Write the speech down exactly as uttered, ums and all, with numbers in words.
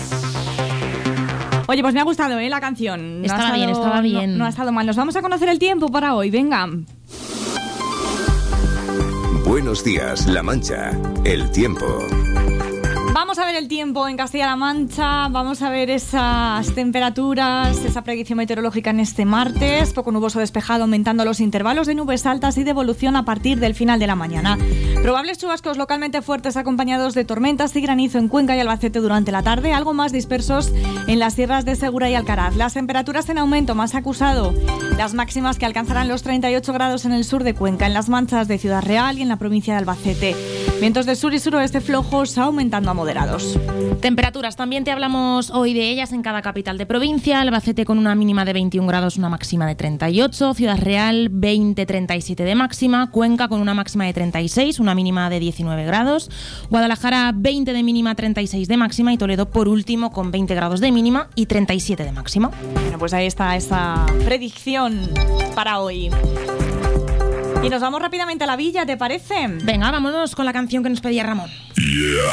Oye, pues me ha gustado, ¿eh? La canción. No estaba ha estado, bien, estaba bien. No, no ha estado mal. Nos vamos a conocer el tiempo para hoy. Venga. Buenos días, La Mancha. El tiempo. Vamos a ver el tiempo en Castilla-La Mancha, vamos a ver esas temperaturas, esa predicción meteorológica en este martes, poco nuboso despejado, aumentando los intervalos de nubes altas y de evolución a partir del final de la mañana. Probables chubascos localmente fuertes acompañados de tormentas y granizo en Cuenca y Albacete durante la tarde, algo más dispersos en las sierras de Segura y Alcaraz. Las temperaturas en aumento, más acusado, las máximas que alcanzarán los treinta y ocho grados en el sur de Cuenca, en las manchas de Ciudad Real y en la provincia de Albacete. Vientos de sur y suroeste flojos aumentando a moderados. Temperaturas, también te hablamos hoy de ellas en cada capital de provincia. Albacete con una mínima de veintiún grados, una máxima de treinta y ocho. Ciudad Real veinte, treinta y siete de máxima. Cuenca con una máxima de treinta y seis, una mínima de diecinueve grados. Guadalajara veinte de mínima, treinta y seis de máxima. Y Toledo por último con veinte grados de mínima y treinta y siete de máxima. Bueno, pues ahí está esa predicción para hoy. Y nos vamos rápidamente a la villa, ¿te parece? Venga, vámonos con la canción que nos pedía Ramón. Yeah.